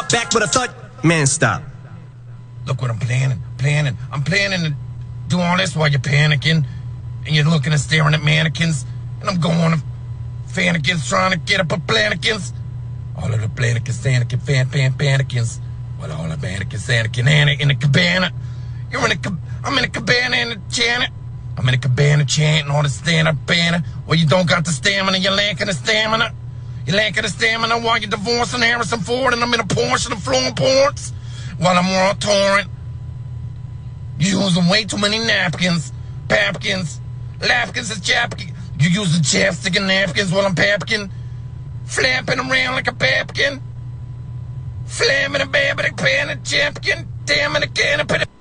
brought back with a thud. Man, stop. Look what I'm planning. I'm planning to do all this while you're panicking. And you're looking and staring at mannequins. And I'm going to fannikins trying to get up a plannikins. All of the plannikins, panikins. Well, all the mannequins, Anna in the cabana. I'm in a cabana in the Janet. I'm in a cabana chanting all the stand-up banner. Well, you don't got the stamina, you're lacking the stamina. You're lacking the stamina while you're divorcing Harrison Ford and I'm in a Porsche and flowing ports. While I'm on torrent. You're using way too many napkins. Papkins. Lapkins and chapkins. You using chapstick and napkins while I'm papkin. Flapping around like a papkin. Flamming a babbing pan and chapkin. Damn it again,